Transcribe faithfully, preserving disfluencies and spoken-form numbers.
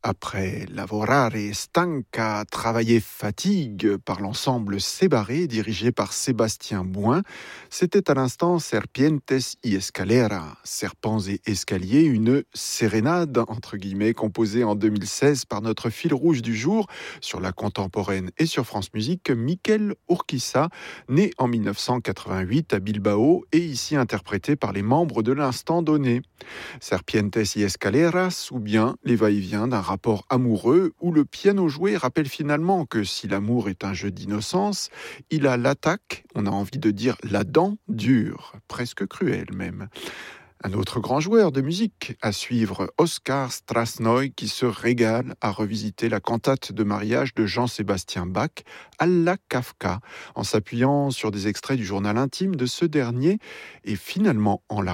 Après Lavorare stanca, travailler fatigue par l'ensemble Sébarré dirigé par Sébastien Bouin, c'était à l'instant Serpientes y Escalera, Serpents et escaliers, une sérénade entre guillemets composée en deux mille seize par notre fil rouge du jour sur la contemporaine et sur France Musique, Miquel Urquiza, né en mille neuf cent quatre-vingt-huit à Bilbao et ici interprété par les membres de l'Instant Donné. Serpientes y Escaleras, ou bien les va-et-vient d'un rapport amoureux où le piano joué rappelle finalement que si l'amour est un jeu d'innocence, il a l'attaque, on a envie de dire la dent dure, presque cruelle même. Un autre grand joueur de musique à suivre, Oskar Strasnoy, qui se régale à revisiter la cantate de mariage de Jean-Sébastien Bach à la Kafka, en s'appuyant sur des extraits du journal intime de ce dernier et finalement en la